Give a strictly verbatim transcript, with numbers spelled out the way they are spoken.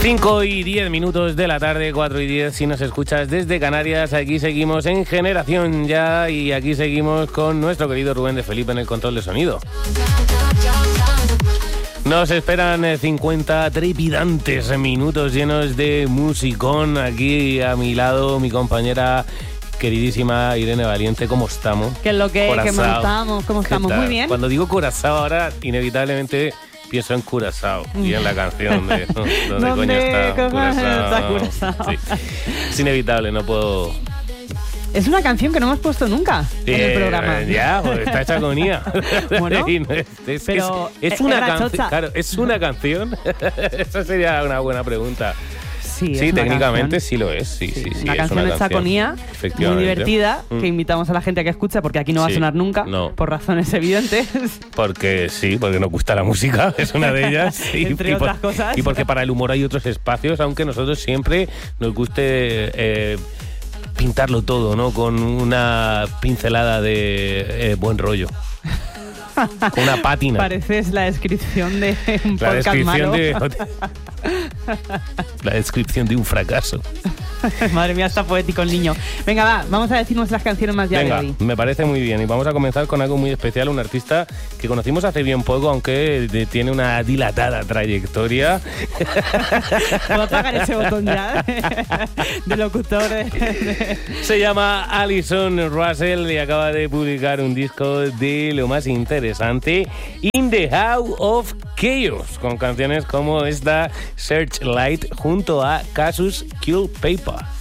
cinco y diez minutos de la tarde, cuatro y diez si nos escuchas desde Canarias. Aquí seguimos en Generación Ya y aquí seguimos con nuestro querido Rubén de Felipe en el control de sonido. Nos esperan cincuenta trepidantes minutos llenos de musicón. Aquí a mi lado mi compañera queridísima Irene Valiente. ¿Cómo estamos? ¿Qué es lo que es? ¿Cómo estamos? ¿Cómo estamos? Muy bien. Cuando digo Curazao ahora inevitablemente pienso en Curazao y en la canción de ¿no? ¿Dónde coño está Curazao? Está Curazao. Sí. Es inevitable, no puedo... Es una canción que no hemos puesto nunca eh, en el programa. Ya, pues está hecha con I A. Bueno, es, es, pero es, es una canción. Claro, es una canción. Esa sería una buena pregunta. Sí, sí técnicamente canción. sí lo es. Sí, sí, sí, una es canción una hecha canción. con I A, muy divertida, mm. que invitamos a la gente a que escuche porque aquí no va sí, a sonar nunca, no. por razones evidentes. Porque sí, porque nos gusta la música, es una de ellas. y, Entre y otras por, cosas. Y porque para el humor hay otros espacios, aunque nosotros siempre nos guste... Eh, pintarlo todo, ¿no? Con una pincelada de eh, buen rollo. Con una pátina. Pareces la descripción de un la podcast descripción malo. De, la descripción de un fracaso. Madre mía, está poético el niño. Venga, va, vamos a decir nuestras canciones más ya Venga, de hoy. Me parece muy bien. Y vamos a comenzar con algo muy especial. Un artista que conocimos hace bien poco, aunque de, tiene una dilatada trayectoria. ¿Puedo apagar ese botón ya? De locutor. De, de... Se llama Alison Russell y acaba de publicar un disco de lo más interesante, In the House of Chaos, con canciones como esta Searchlight junto a Casus Kill Paper.